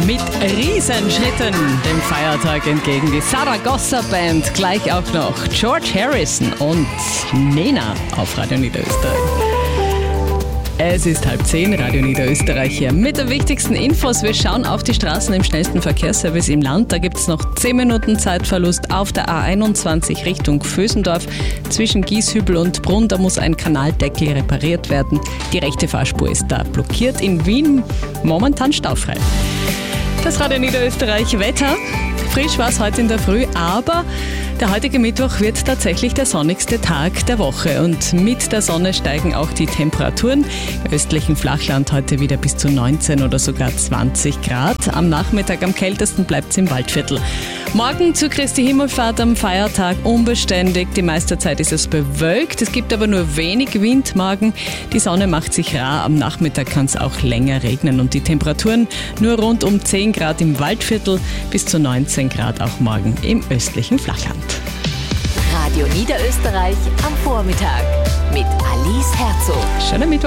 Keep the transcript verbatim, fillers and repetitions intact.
mit Riesenschritten dem Feiertag entgegen. Die Saragossa Band, gleich auch noch George Harrison und Nena auf Radio Niederösterreich. Es ist halb zehn, Radio Niederösterreich hier mit den wichtigsten Infos. Wir schauen auf die Straßen im schnellsten Verkehrsservice im Land. Da gibt es noch zehn Minuten Zeitverlust auf der A einundzwanzig Richtung Vösendorf. Zwischen Gieshübel und Brunn, da muss ein Kanaldeckel repariert werden. Die rechte Fahrspur ist da blockiert. In Wien momentan staufrei. Das Radio Niederösterreich Wetter. Frisch war es heute in der Früh, aber der heutige Mittwoch wird tatsächlich der sonnigste Tag der Woche und mit der Sonne steigen auch die Temperaturen. Im östlichen Flachland heute wieder bis zu neunzehn oder sogar zwanzig Grad. Am Nachmittag am kältesten bleibt es im Waldviertel. Morgen zu Christi Himmelfahrt am Feiertag unbeständig. Die meiste Zeit ist es bewölkt, es gibt aber nur wenig Wind morgen. Die Sonne macht sich rar, am Nachmittag kann es auch länger regnen und die Temperaturen nur rund um zehn Grad im Waldviertel bis zu neunzehn Grad auch morgen im östlichen Flachland. Radio Niederösterreich am Vormittag mit Alice Herzog. Schönen Mittwoch.